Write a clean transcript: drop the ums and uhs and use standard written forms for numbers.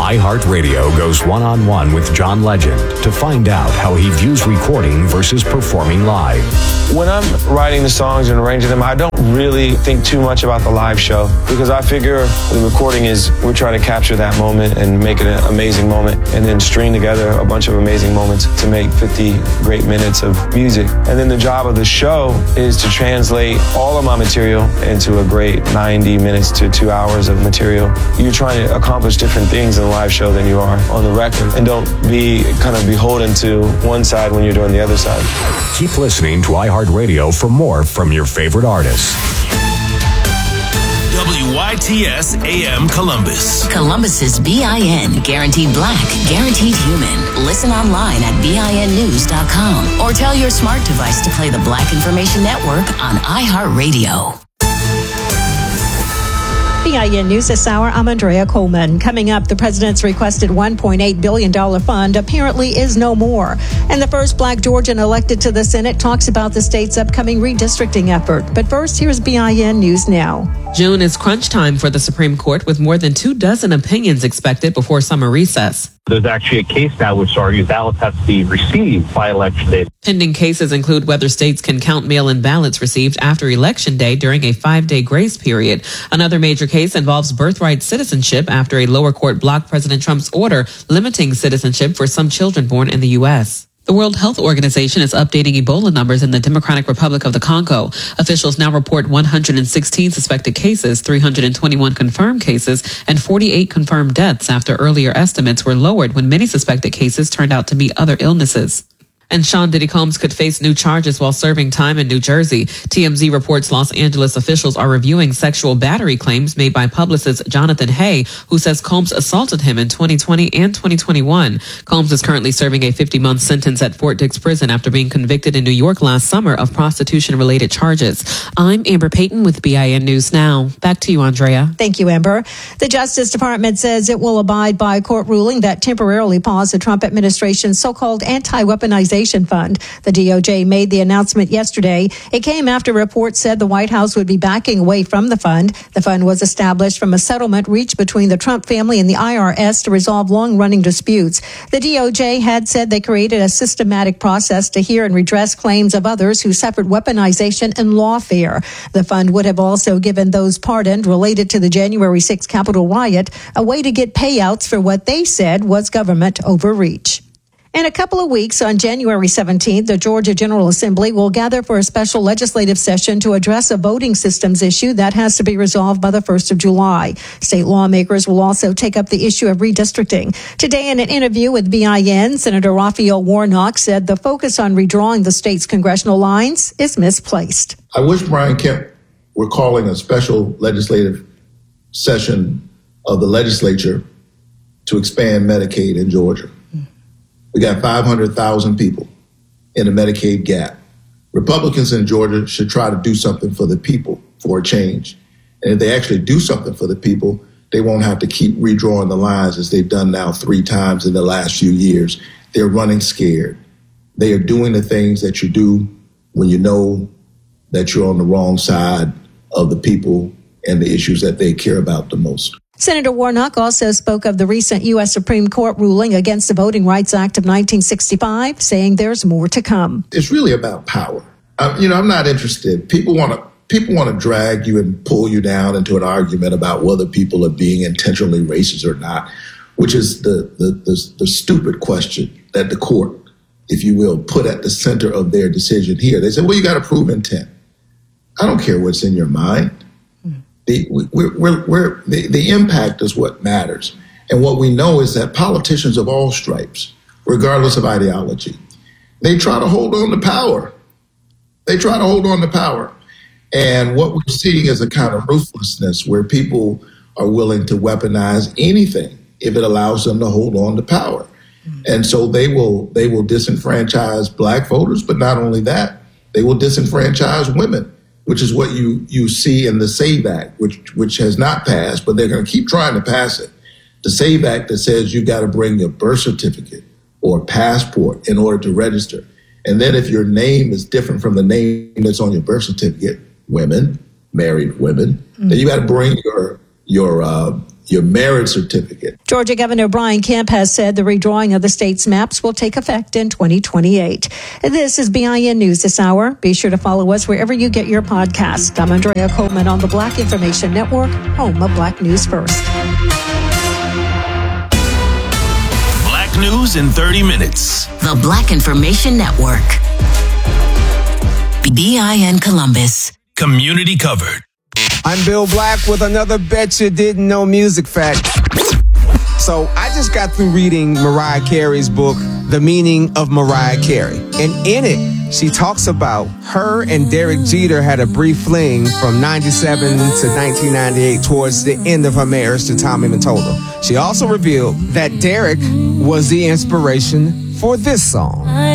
iHeartRadio goes one-on-one with John Legend to find out how he views recording versus performing live. When I'm writing the songs and arranging them, I don't really think too much about the live show because I figure the recording is we're trying to capture that moment and make it an amazing moment and then string together a bunch of amazing moments to make 50 great minutes of music. And then the job of the show is to translate all of my material into a great 90 minutes to 2 hours of material. You're trying to accomplish different things in a live show than you are on the record. And don't be kind of beholden to one side when you're doing the other side. Keep listening to iHeartRadio for more from your favorite artists. WYTS AM Columbus. Columbus's BIN. Guaranteed black, guaranteed human. Listen online at BINnews.com or tell your smart device to play the Black Information Network on iHeartRadio. BIN News this hour, I'm Andrea Coleman. Coming up, the president's requested $1.8 billion fund apparently is no more. And the first black Georgian elected to the Senate talks about the state's upcoming redistricting effort. But first, here's BIN News Now. June is crunch time for the Supreme Court, with more than 24 opinions expected before summer recess. There's actually a case now which argues ballots have to be received by election day. Pending cases include whether states can count mail-in ballots received after Election Day during a 5-day grace period. Another major case involves birthright citizenship after a lower court blocked President Trump's order limiting citizenship for some children born in the U.S. The World Health Organization is updating Ebola numbers in the Democratic Republic of the Congo. Officials now report 116 suspected cases, 321 confirmed cases, and 48 confirmed deaths after earlier estimates were lowered when many suspected cases turned out to be other illnesses. And Sean Diddy Combs could face new charges while serving time in New Jersey. TMZ reports Los Angeles officials are reviewing sexual battery claims made by publicist Jonathan Hay, who says Combs assaulted him in 2020 and 2021. Combs is currently serving a 50-month sentence at Fort Dix Prison after being convicted in New York last summer of prostitution-related charges. I'm Amber Payton with BIN News Now. Back to you, Andrea. Thank you, Amber. The Justice Department says it will abide by a court ruling that temporarily paused the Trump administration's so-called anti-weaponization fund. The DOJ made the announcement yesterday. It came after reports said the White House would be backing away from the fund. The fund was established from a settlement reached between the Trump family and the IRS to resolve long-running disputes. The DOJ had said they created a systematic process to hear and redress claims of others who suffered weaponization and lawfare. The fund would have also given those pardoned related to the January 6th Capitol riot a way to get payouts for what they said was government overreach. In a couple of weeks, on January 17th, the Georgia General Assembly will gather for a special legislative session to address a voting systems issue that has to be resolved by the 1st of July. State lawmakers will also take up the issue of redistricting. Today, in an interview with BIN, Senator Raphael Warnock said the focus on redrawing the state's congressional lines is misplaced. I wish Brian Kemp were calling a special legislative session of the legislature to expand Medicaid in Georgia. We got 500,000 people in a Medicaid gap. Republicans in Georgia should try to do something for the people for a change. And if they actually do something for the people, they won't have to keep redrawing the lines as they've done now 3 times in the last few years. They're running scared. They are doing the things that you do when you know that you're on the wrong side of the people and the issues that they care about the most. Senator Warnock also spoke of the recent U.S. Supreme Court ruling against the Voting Rights Act of 1965, saying there's more to come. It's really about power. I'm not interested. People want to drag you and pull you down into an argument about whether people are being intentionally racist or not, which is the stupid question that the court, if you will, put at the center of their decision here. They said, well, you got to prove intent. I don't care what's in your mind. The impact is what matters. And what we know is that politicians of all stripes, regardless of ideology, they try to hold on to power. And what we're seeing is a kind of ruthlessness where people are willing to weaponize anything if it allows them to hold on to power. And so they will disenfranchise black voters, but not only that, they will disenfranchise women, which is what you see in the SAVE Act, which has not passed, but they're going to keep trying to pass it. The SAVE Act that says you got to bring your birth certificate or passport in order to register. And then if your name is different from the name that's on your birth certificate, women, married women, then you got to bring your your marriage certificate. Georgia Governor Brian Kemp has said the redrawing of the state's maps will take effect in 2028. This is BIN News this hour. Be sure to follow us wherever you get your podcast. I'm Andrea Coleman on the Black Information Network, home of Black News First. Black News in 30 minutes. The Black Information Network. BIN Columbus. Community covered. I'm Bill Black with another Bet You Didn't Know music fact. So I just got through reading Mariah Carey's book, The Meaning of Mariah Carey. And in it, she talks about her and Derek Jeter had a brief fling from 97 to 1998 towards the end of her marriage to Tommy Mottola. She also revealed that Derek was the inspiration for this song.